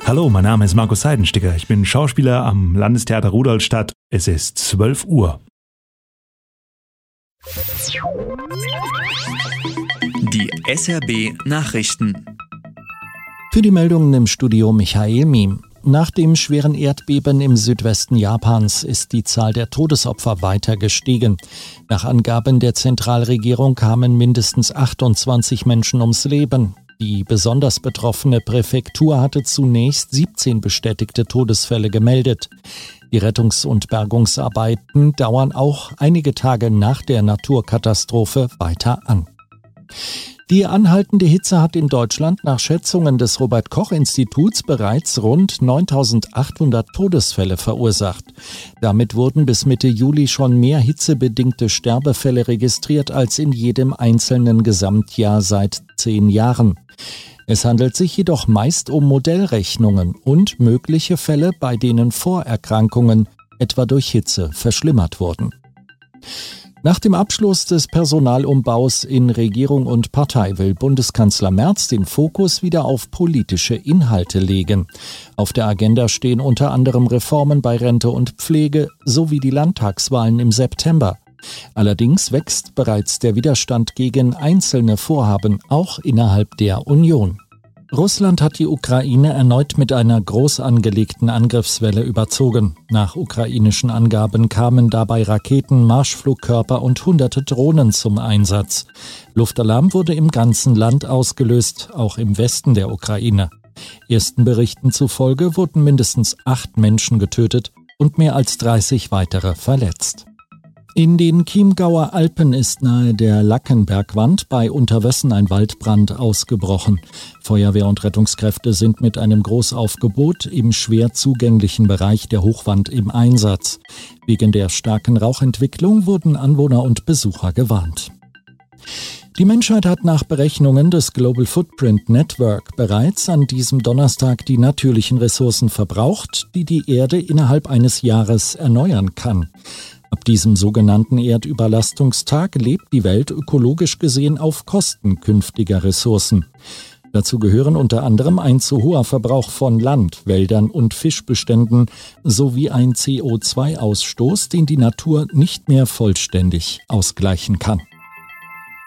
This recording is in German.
Hallo, mein Name ist Markus Seidensticker. Ich bin Schauspieler am Landestheater Rudolstadt. Es ist 12 Uhr. Die SRB Nachrichten. Für die Meldungen im Studio Michael Miem. Nach dem schweren Erdbeben im Südwesten Japans ist die Zahl der Todesopfer weiter gestiegen. Nach Angaben der Zentralregierung kamen mindestens 28 Menschen ums Leben. Die besonders betroffene Präfektur hatte zunächst 17 bestätigte Todesfälle gemeldet. Die Rettungs- und Bergungsarbeiten dauern auch einige Tage nach der Naturkatastrophe weiter an. Die anhaltende Hitze hat in Deutschland nach Schätzungen des Robert-Koch-Instituts bereits rund 9.800 Todesfälle verursacht. Damit wurden bis Mitte Juli schon mehr hitzebedingte Sterbefälle registriert als in jedem einzelnen Gesamtjahr seit 10 Jahren. Es handelt sich jedoch meist um Modellrechnungen und mögliche Fälle, bei denen Vorerkrankungen, etwa durch Hitze, verschlimmert wurden. Nach dem Abschluss des Personalumbaus in Regierung und Partei will Bundeskanzler Merz den Fokus wieder auf politische Inhalte legen. Auf der Agenda stehen unter anderem Reformen bei Rente und Pflege sowie die Landtagswahlen im September. Allerdings wächst bereits der Widerstand gegen einzelne Vorhaben, auch innerhalb der Union. Russland hat die Ukraine erneut mit einer groß angelegten Angriffswelle überzogen. Nach ukrainischen Angaben kamen dabei Raketen, Marschflugkörper und hunderte Drohnen zum Einsatz. Luftalarm wurde im ganzen Land ausgelöst, auch im Westen der Ukraine. Ersten Berichten zufolge wurden mindestens 8 Menschen getötet und mehr als 30 weitere verletzt. In den Chiemgauer Alpen ist nahe der Lackenbergwand bei Unterwössen ein Waldbrand ausgebrochen. Feuerwehr und Rettungskräfte sind mit einem Großaufgebot im schwer zugänglichen Bereich der Hochwand im Einsatz. Wegen der starken Rauchentwicklung wurden Anwohner und Besucher gewarnt. Die Menschheit hat nach Berechnungen des Global Footprint Network bereits an diesem Donnerstag die natürlichen Ressourcen verbraucht, die die Erde innerhalb eines Jahres erneuern kann. Ab diesem sogenannten Erdüberlastungstag lebt die Welt ökologisch gesehen auf Kosten künftiger Ressourcen. Dazu gehören unter anderem ein zu hoher Verbrauch von Land, Wäldern und Fischbeständen sowie ein CO2-Ausstoß, den die Natur nicht mehr vollständig ausgleichen kann.